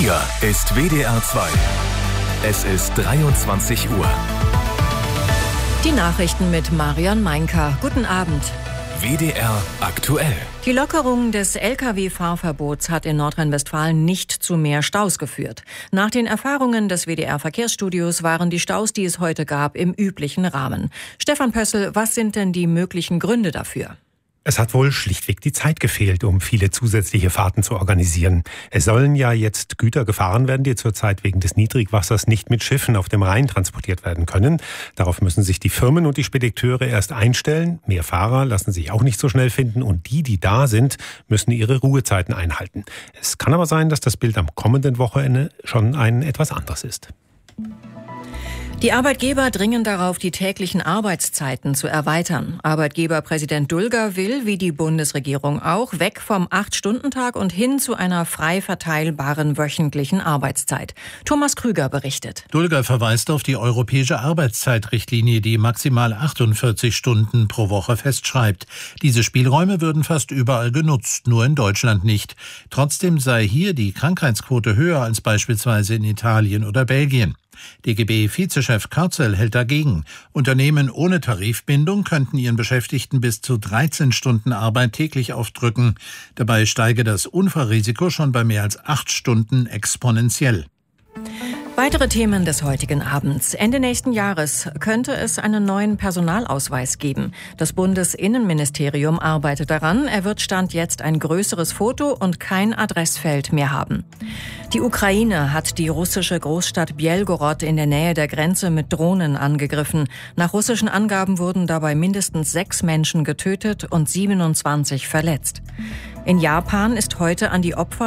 Hier ist WDR 2. Es ist 23 Uhr. Die Nachrichten mit Marion Meinker. Guten Abend. WDR aktuell. Die Lockerung des Lkw-Fahrverbots hat in Nordrhein-Westfalen nicht zu mehr Staus geführt. Nach den Erfahrungen des WDR-Verkehrsstudios waren die Staus, die es heute gab, im üblichen Rahmen. Stefan Pössl, was sind denn die möglichen Gründe dafür? Es hat wohl schlichtweg die Zeit gefehlt, um viele zusätzliche Fahrten zu organisieren. Es sollen ja jetzt Güter gefahren werden, die zurzeit wegen des Niedrigwassers nicht mit Schiffen auf dem Rhein transportiert werden können. Darauf müssen sich die Firmen und die Spediteure erst einstellen. Mehr Fahrer lassen sich auch nicht so schnell finden und die da sind, müssen ihre Ruhezeiten einhalten. Es kann aber sein, dass das Bild am kommenden Wochenende schon ein etwas anderes ist. Die Arbeitgeber dringen darauf, die täglichen Arbeitszeiten zu erweitern. Arbeitgeberpräsident Dulger will, wie die Bundesregierung auch, weg vom 8-Stunden-Tag und hin zu einer frei verteilbaren wöchentlichen Arbeitszeit. Thomas Krüger berichtet. Dulger verweist auf die europäische Arbeitszeitrichtlinie, die maximal 48 Stunden pro Woche festschreibt. Diese Spielräume würden fast überall genutzt, nur in Deutschland nicht. Trotzdem sei hier die Krankheitsquote höher als beispielsweise in Italien oder Belgien. DGB-Vizechef Kürzel hält dagegen. Unternehmen ohne Tarifbindung könnten ihren Beschäftigten bis zu 13 Stunden Arbeit täglich aufdrücken. Dabei steige das Unfallrisiko schon bei mehr als 8 Stunden exponentiell. Weitere Themen des heutigen Abends. Ende nächsten Jahres könnte es einen neuen Personalausweis geben. Das Bundesinnenministerium arbeitet daran. Er wird Stand jetzt ein größeres Foto und kein Adressfeld mehr haben. Die Ukraine hat die russische Großstadt Bjelgorod in der Nähe der Grenze mit Drohnen angegriffen. Nach russischen Angaben wurden dabei mindestens 6 Menschen getötet und 27 verletzt. In Japan ist heute an die Opfer